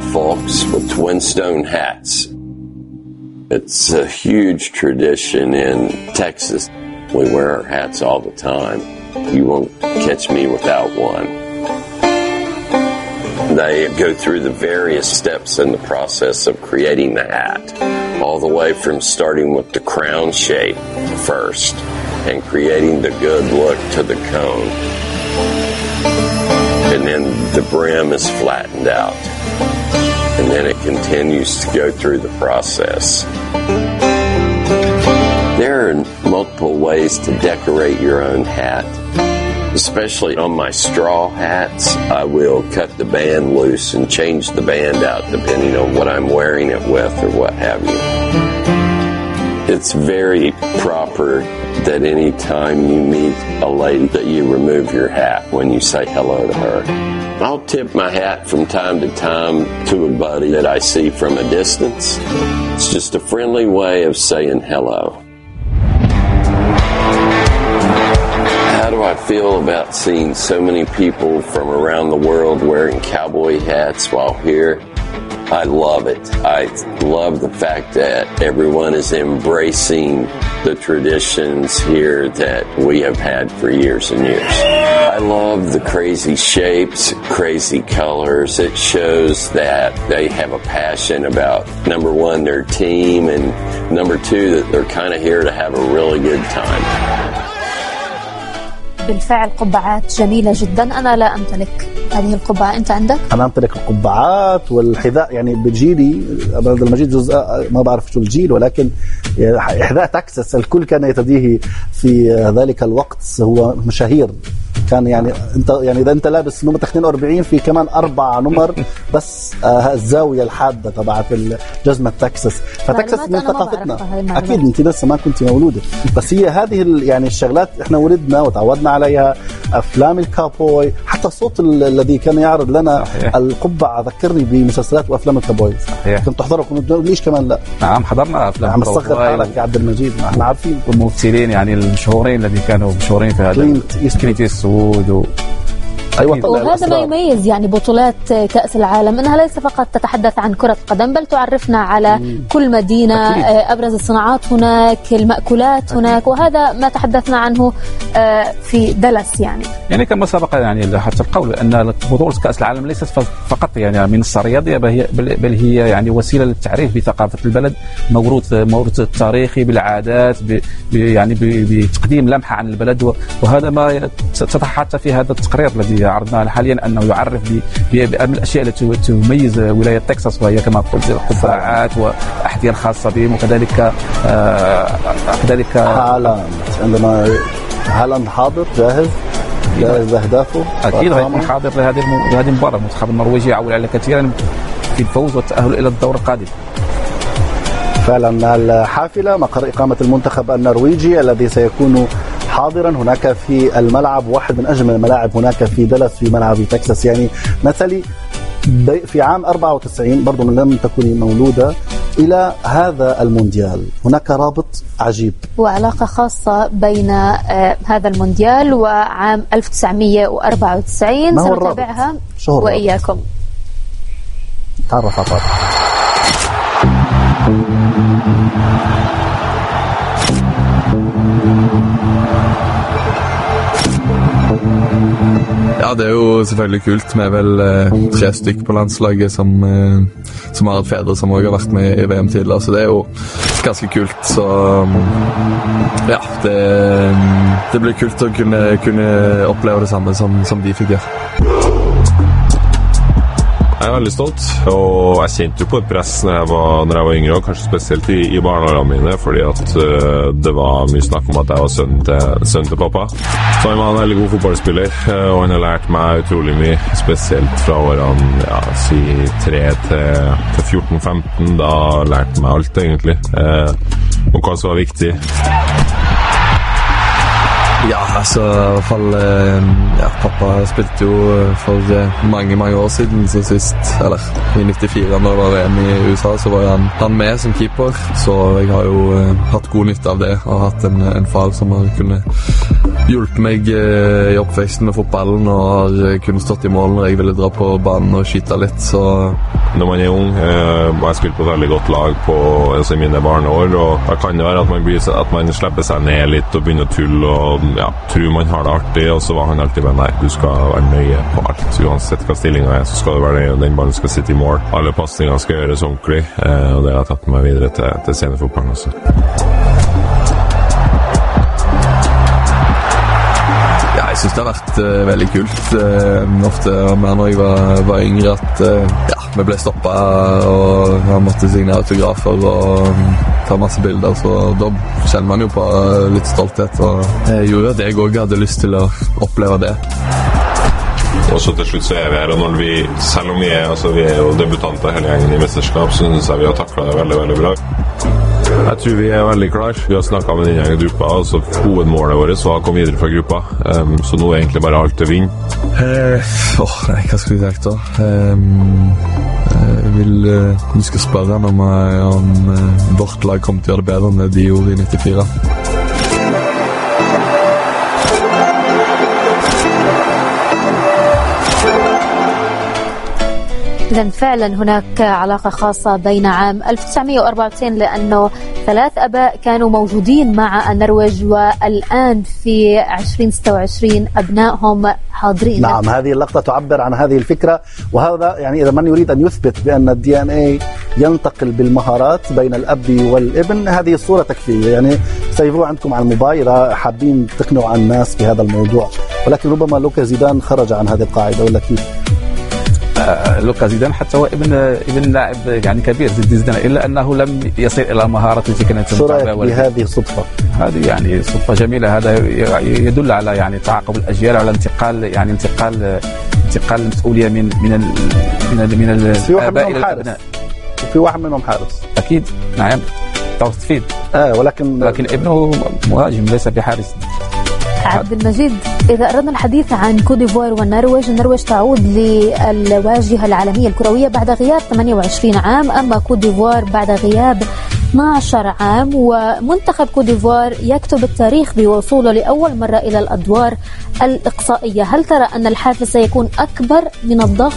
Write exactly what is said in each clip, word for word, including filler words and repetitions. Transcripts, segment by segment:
folks with twin stone hats. It's a huge tradition in Texas. We wear our hats all the time. You won't catch me without one. They go through the various steps in the process of creating the hat, all the way from starting with the crown shape first and creating the good look to the cone. And then the brim is flattened out. And then it continues to go through the process. There are multiple ways to decorate your own hat. Especially on my straw hats, I will cut the band loose and change the band out depending on what I'm wearing it with or what have you. It's very proper that any time you meet a lady that you remove your hat when you say hello to her. I'll tip my hat from time to time to a buddy that I see from a distance. It's just a friendly way of saying hello. How do I feel about seeing so many people from around the world wearing cowboy hats while here? I love it. I love the fact that everyone is embracing the traditions here that we have had for years and years. I love the crazy shapes, crazy colors. It shows that they have a passion about, number one, their team, and number two, that they're kind of here to have a really good time. بالفعل قبعات جميلة جدا. أنا لا أمتلك هذه القبعة، أنت عندك؟ أنا أمتلك القبعات والحذاء، يعني بجيلي عبد المجيد جزء ما بعرف شو الجيل، ولكن حذاء تكساس الكل كان يرتديه في ذلك الوقت، هو مشاهير. كان يعني انت يعني اذا انت لابس نمره اثنين وأربعين في كمان اربع نمر بس آه الزاويه الحاده تبعت الجزمه تكساس. فتكساس من ثقافتنا اكيد، انت لسه ما كنت مولوده، بس هي هذه يعني الشغلات احنا ولدنا وتعودنا عليها. افلام الكابوي، حتى الصوت الذي كان يعرض لنا صحيح. القبعه ذكرني بمسلسلات وافلام الكابوي. كنت تحضره كنت ليش كمان لا؟ نعم حضرنا افلام عم تصغر حالك يا عبد المجيد، احنا عارفين الممثلين يعني المشهورين الذين كانوا مشهورين في هذا كلينت إيستوود و... أيوة. وهذا ما يميز يعني بطولات كأس العالم، أنها ليس فقط تتحدث عن كرة قدم، بل تعرفنا على مم. كل مدينة أكيد. أبرز الصناعات هناك، المأكولات أكيد. هناك، وهذا ما تحدثنا عنه في دالاس. يعني يعني كما سبق يعني حتى القول أن بطولة كأس العالم ليست فقط يعني منصة رياضية، بل هي يعني وسيلة للتعريف بثقافة البلد، موروث موروث التاريخي بالعادات، يعني بتقديم لمحة عن البلد. وهذا ما تضح حتى في هذا التقرير الذي عرضناه حاليا، أنه يعرف بأهم الأشياء التي تميز ولاية تكساس، وهي كما قلت القبعات وأحذية الخاصة بهم، وكذلك آه كذلك هالاند. عندما هالاند حاضر جاهز جاهز أهدافه أكيد غيكون حاضر لهذه لهذه المباراة. المنتخب النرويجي عول على كثيرا في الفوز والتأهل إلى الدور القادم. فعلا الحافلة مقر إقامة المنتخب النرويجي الذي سيكون حاضرا هناك في الملعب، واحد من أجمل الملاعب هناك في دالاس في ملعب تكساس. يعني مثلي في عام أربعة وتسعين برضو من لم تكوني مولودة إلى هذا المونديال، هناك رابط عجيب وعلاقة خاصة بين آه هذا المونديال وعام ألف وتسعمائة وأربعة وتسعين. سنتابعها وإياكم. تعرف عطار. Ja, det er jo selvfølgelig kult med vel eh, tre stykk på landslaget som, eh, som har hatt fedre som også har vært med i V M tidligere, så det er jo ganske kult. Så ja, det, det blir kult å kunne, kunne oppleve det samme som, som de fikk gjøre. Jeg er veldig stolt, og jeg kjente jo på et press når jeg var, når jeg var yngre, og kanskje spesielt i, i barneårene mine, fordi at uh, det var mye snakk om at jeg var sønnen til, sønnen til pappa. Så han var en veldig god fotballspiller, uh, og han har lært meg utrolig mye, spesielt fra årene, ja, si tre til, til fjorten femten, da lærte jeg meg alt egentlig, uh, om hva som var viktig. Ja, altså i hvert fall ja, pappa spilte jo for mange, mange år siden, så sist, eller i nittifire når det var V M i U S A, så var han, han med som keeper, så jeg har jo uh, hatt god nytte av det, og hatt en, en far som har kunnet hjulpet meg i oppveksten med fotballen og har kunnet stått i mål når jeg ville dra på banen og skyte litt, så når man er ung, eh, jeg spilte på et veldig godt lag på altså, i mine barneår, og da kan det være at man, blir, at man slipper seg ned litt og begynner å tulle og ja, tror man har det artig, og så var han alltid med, nei, du skal være nøye på alt, uansett hva stillingen er, så skal det være den ballen skal sitte i mål, alle passningene skal gjøres ordentlig, eh, og det har tatt meg videre til, til seniorfotballen også. Jeg synes det har vært uh, veldig kult. Uh, ofte mer når jeg var, var yngre at uh, ja, vi ble stoppet og jeg måtte signe autografer og um, ta masse bilder, så da kjenner man jo på uh, litt stolthet, og jeg gjorde at jeg også hadde lyst til å oppleve det. Og så til slutt så er vi her, og når vi, selv om vi er, altså, vi er jo debutanter hele gjengen i mesterskap, så synes jeg vi har taklet det veldig, veldig bra. Jeg tror vi er veldig klar. Vi har snakket med denne gruppa, altså hovedmålet vårt var å komme videre fra gruppa. Um, så nå er egentlig bare alt til å vinne. Eh, åh, nei, hva skal vi sagt da? Um, jeg vil uh, huske å spørre han om, uh, om uh, vårt lag kommer til å gjøre det bedre enn det de gjorde i nittifire. إذن فعلا هناك علاقة خاصة بين عام ألف وتسعمائة وأربعة وتسعين لأنه ثلاث أباء كانوا موجودين مع النرويج، والآن في عشرين ستة وعشرين أبنائهم حاضرين. نعم، هذه اللقطة تعبر عن هذه الفكرة، وهذا يعني إذا من يريد أن يثبت بأن الدي ان اي ينتقل بالمهارات بين الأب والابن، هذه الصورة تكفي. يعني سيفوه عندكم على الموبايل إذا حابين تقنعوا الناس في هذا الموضوع، ولكن ربما لوكا زيدان خرج عن هذه القاعدة ولا كيف؟ لوكا زيدان حتى هو ابن ابن لاعب يعني كبير زيد زيدان، الا انه لم يصل الى المهارات التي كانت متعبه. بهذه الصدفه هذه يعني صدفه جميله، هذا يدل على يعني تعاقب الاجيال، على انتقال يعني انتقال انتقال المسؤوليه من من ال من ال من الاباء الى الابناء. وفي واحد منهم حارس اكيد، نعم تستفيد اه ولكن لكن ابنه مهاجم ليس بحارس. عبد المجيد، إذا أردنا الحديث عن كوت ديفوار والنرويج، النرويج تعود للواجهة العالمية الكروية بعد غياب ثمانية وعشرين عام، أما كوت ديفوار بعد غياب اثنا عشر عام، ومنتخب كوت ديفوار يكتب التاريخ بوصوله لأول مرة إلى الأدوار الإقصائية. هل ترى أن الحافز سيكون أكبر من الضغط؟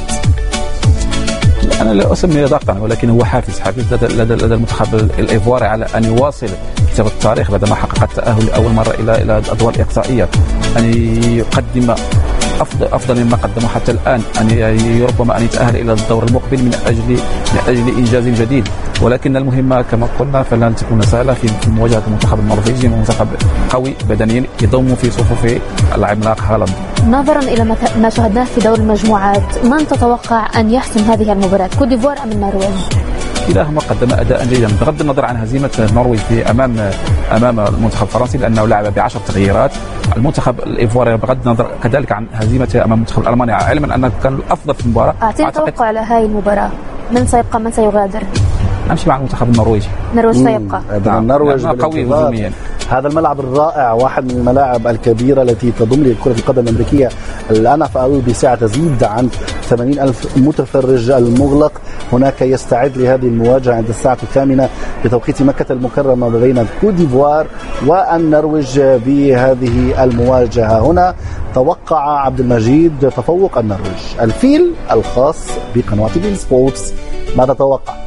أنا لا أسميه ضغطا، ولكن هو حافز حافز لدى, لدى, لدى المنتخب الإيفواري على أن يواصل كتابة التاريخ بعدما حقق التأهل لأول مرة إلى إلى الأدوار الإقصائية، أن يقدم أفضل أفضل مما قدمه حتى الآن، أن ربما أن يتأهل إلى الدور المقبل من أجل من أجل إنجاز جديد. ولكن المهمة كما قلنا فلن تكون سهلة في مواجهة المنتخب النرويجي، منتخب قوي بدنيا يضم في صفوف العملاق هالاند. نظرا إلى ما شاهدناه في دور المجموعات، من تتوقع أن يحسم هذه المباراة، كوت ديفوار أم النرويج؟ كلاهما قدم أداء جيدا بغض النظر عن هزيمة النرويج في أمام أمام المنتخب الفرنسي، لأنه لعب بعشر تغييرات. المنتخب الإيفواري بغض النظر كذلك عن هزيمته أمام المنتخب الألماني، علما أنه كان الأفضل في المباراة. أعطيني توقع على هاي المباراة، من سيبقى من سيغادر؟ أمشي مع المنتخب النرويجي. النرويج سيبقى. النرويج قوي هجوميا. هذا الملعب الرائع واحد من الملاعب الكبيرة التي تضم لكرة القدم الأمريكية الآن فأقول بسعة تزيد عن ثمانين ألف متفرج المغلق. هناك يستعد لهذه المواجهة عند الساعة الثامنة بتوقيت مكة المكرمة بين كوت ديفوار والنرويج. بهذه المواجهة هنا توقع عبد المجيد تفوق النرويج. الفيل الخاص بقنوات بين سبورتس، ماذا توقع؟